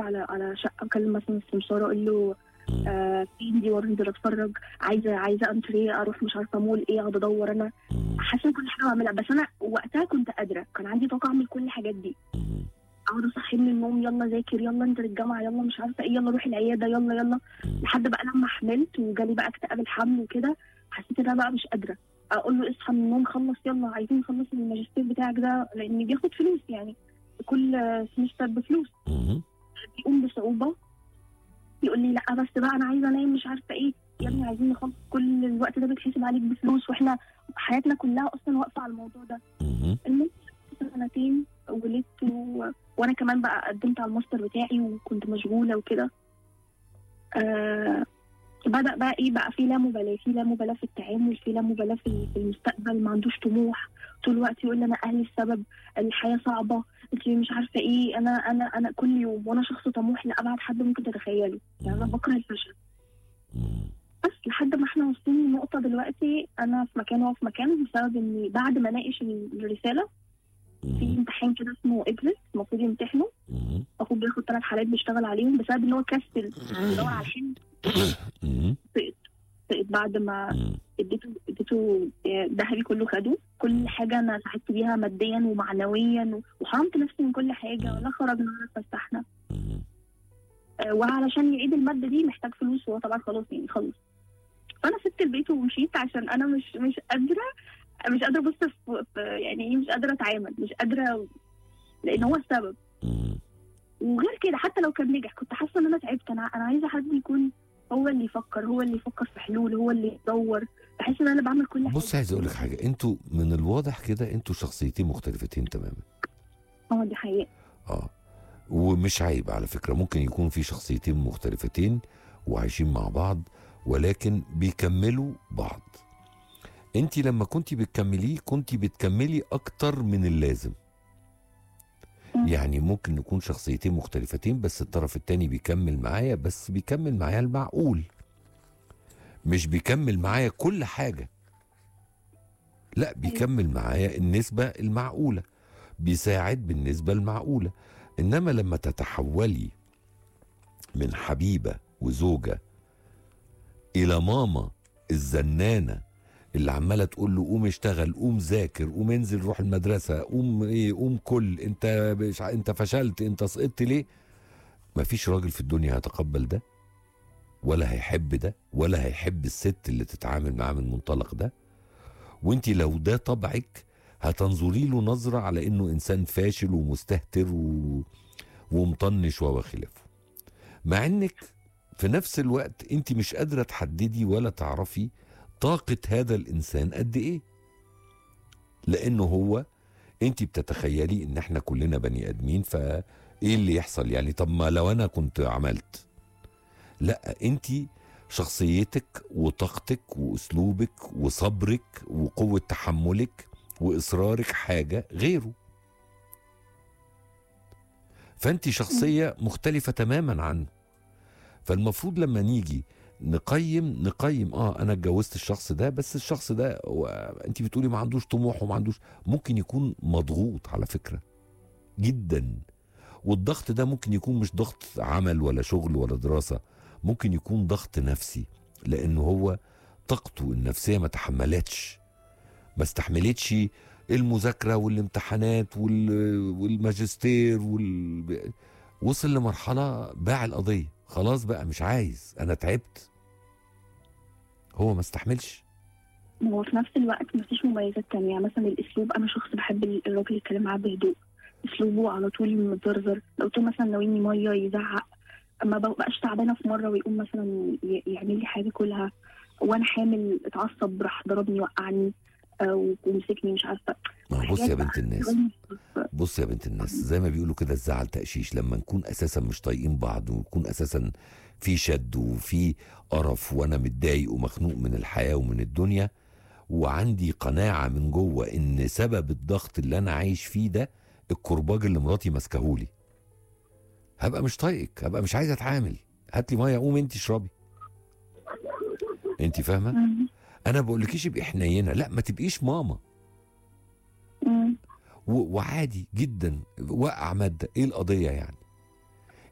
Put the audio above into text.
على شقه، اكلم مثلا السمسار اقول له فين دي وانزل اتفرج، عايزه انتريه اروح مش عارفه مول ايه، اقعد ادور. انا حاسه كل حاجه بعملها، بس انا وقتها كنت قادره، كان عندي طاقه اعمل كل الحاجات دي. اقعد اصحي من النوم، يلا ذاكر، يلا انزل الجامعه، يلا مش عارفه ايه، يلا روح العياده، يلا يلا، لحد بقى لما حملت وجالي بقى اكتئاب الحمل وكده، حسيت ان انا بقى مش قادره. اقول له اصحى من النوم، خلص يلا، عايزين نخلص الماجستير بتاعك ده، لان بياخد فلوس يعني، كل سمستر بفلوس. بيقوم بصعوبه، يقول لي لا بس بقى انا عايزه انام مش عارفه ايه. يا ابني عايزين نخلص، كل الوقت ده بيتحسب عليك بفلوس، واحنا حياتنا كلها اصلا واقفه على الموضوع ده. المهم 2 ولدت وانا كمان بقى قدمت على الماستر بتاعي وكنت مشغوله وكده. بدأ بقى ايه، بقى في لا مبالاه، في التعامل، في لا مبالاه في المستقبل، ما عندوش طموح، طول الوقت يقول لي انا اهلي السبب، الحياه صعبه، انت مش عارفه ايه. انا كل يوم، وانا شخص طموح لابعد حد ممكن تتخيله، يعني انا بكره الفشل. بس لحد ما احنا واصلين لنقطه دلوقتي انا في مكان وهو في مكان، بسبب اني بعد ما ناقش الرساله في امتحان كده اسمه اكزيت المفروض يمتحنه، المفروض بياخد 3 حالات بيشتغل عليهم، بسبب ان هو كسل يدور على الحلم. سقط بعد ما اديته ذهبي كله، خده كل حاجه انا ساعدت بيها ماديا ومعنويا، وحرمت نفسي من كل حاجه، ولا خرجنا ولا اتفسحنا. وعلشان يعيد الماده دي محتاج فلوس، وهو طبعا خلاص يعني خلص. فانا سبت البيت ومشيت، عشان انا مش قادره ابص يعني مش قادره اتعامل، مش قادره، لان هو السبب. وغير كده حتى لو كان نجح كنت حاسه ان انا تعبت. انا عايزه حد يكون هو اللي يفكر في حلول، هو اللي يدور، بحس ان انا بعمل كل حاجه. بص عايز اقول لك حاجه، انتوا من الواضح كده انتوا شخصيتين مختلفتين تماما. دي حقيقه. ومش عيب على فكره، ممكن يكون في شخصيتين مختلفتين وعايشين مع بعض ولكن بيكملوا بعض. انت لما كنتي بتكملي اكتر من اللازم. يعني ممكن نكون شخصيتين مختلفتين، بس الطرف التاني بيكمل معايا، بس بيكمل معايا المعقول، مش بيكمل معايا كل حاجة، لا بيكمل معايا النسبة المعقولة، بيساعد بالنسبة المعقولة. إنما لما تتحولي من حبيبة وزوجة إلى ماما الزنانة اللي عمالة تقول له قوم اشتغل، قوم ذاكر، قوم انزل روح المدرسة، قوم ايه، قوم كل، انت فشلت، انت سقطت ليه؟ مفيش راجل في الدنيا هيتقبل ده، ولا هيحب ده، ولا هيحب الست اللي تتعامل معاه من المنطلق ده. وانت لو ده طبعك هتنظري له نظرة على انه انسان فاشل ومستهتر ومطنش وخلافه، مع انك في نفس الوقت انت مش قادرة تحددي ولا تعرفي طاقة هذا الانسان قد ايه، لانه هو انت بتتخيلي ان احنا كلنا بني ادمين، فايه اللي يحصل يعني؟ طب ما لو انا كنت عملت، لا انت شخصيتك وطاقتك واسلوبك وصبرك وقوة تحملك واصرارك حاجة غيره، فانت شخصية مختلفة تماما عنه. فالمفروض لما نيجي نقيم انا اتجوزت الشخص ده، بس الشخص ده انت بتقولي ما عندوش طموح وما عندوش، ممكن يكون مضغوط على فكرة جدا، والضغط ده ممكن يكون مش ضغط عمل ولا شغل ولا دراسة، ممكن يكون ضغط نفسي، لانه هو طاقته النفسية ما استحملتش المذاكرة والامتحانات والماجستير وصل لمرحلة باع القضية، خلاص بقى مش عايز، انا تعبت، هو ما استحملش. هو في نفس الوقت مفيش مميزات تانية، مثلا الاسلوب، انا شخص بحب الراجل يتكلم معاه بهدوء، اسلوبه على طول متزرزر، لو قلت مثلا ناويني ميه يزعق، ما بقاش تعبانه في مره ويقوم مثلا يعمل لي حاجه كلها، وانا حامل اتعصب راح ضربني وقعني ومسكني مش عارفه. بص يا بنت الناس، زي ما بيقولوا كده الزعل تقشيش، لما نكون اساسا مش طايقين بعض، ونكون اساسا في شد وفي قرف، وانا متضايق ومخنوق من الحياه ومن الدنيا، وعندي قناعه من جوه ان سبب الضغط اللي انا عايش فيه ده الكرباج اللي مراتي ماسكهولي، هبقى مش طايقك، هبقى مش عايزه اتعامل، هات لي ميه، قوم انت اشربي. انت فاهمه؟ انا بقولكيش ابقي حنينه، لا ما تبقيش ماما. وعادي جدا وقع ماده، ايه القضيه يعني؟